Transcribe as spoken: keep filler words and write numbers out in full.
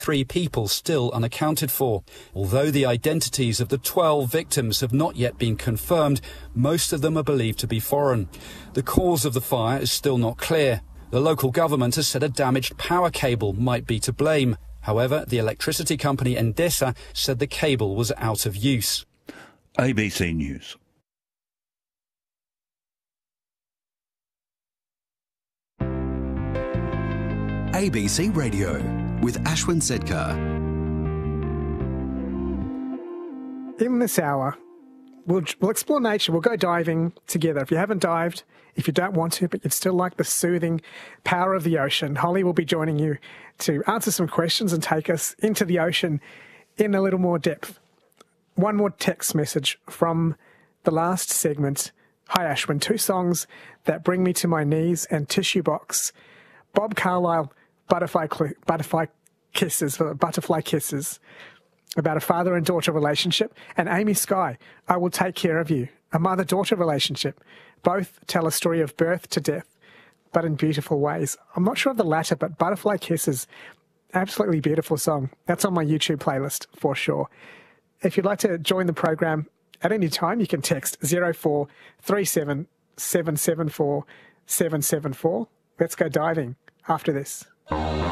Three people still unaccounted for. Although the identities of the twelve victims have not yet been confirmed, most of them are believed to be foreign. The cause of the fire is still not clear. The local government has said a damaged power cable might be to blame. However, the electricity company Endesa said the cable was out of use. A B C News. A B C Radio with Ashwin Sedkar. In this hour, we'll, we'll explore nature. We'll go diving together. If you haven't dived, if you don't want to, but you'd still like the soothing power of the ocean, Holly will be joining you to answer some questions and take us into the ocean in a little more depth. One more text message from the last segment. Hi, Ashwin. Two songs that bring me to my knees and tissue box. Bob Carlyle, Butterfly, Butterfly Kisses, Butterfly Kisses, about a father and daughter relationship, and Amy Sky, I Will Take Care of You, a mother-daughter relationship. Both tell a story of birth to death, but in beautiful ways. I'm not sure of the latter, but Butterfly Kisses, absolutely beautiful song. That's on my YouTube playlist for sure. If you'd like to join the program at any time, you can text zero four three seven seven seven four seven seven four. Let's go diving after this.